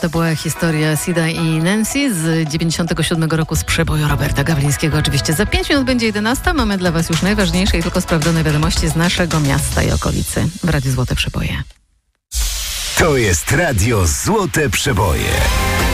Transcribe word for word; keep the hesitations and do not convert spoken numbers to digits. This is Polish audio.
To była historia Sida i Nancy z dziewięćdziesiątego siódmego roku z przeboju Roberta Gawlińskiego. Oczywiście za pięć minut będzie jedenasta. Mamy dla Was już najważniejsze i tylko sprawdzone wiadomości z naszego miasta i okolicy w Radiu Złote Przeboje. To jest Radio Złote Przeboje.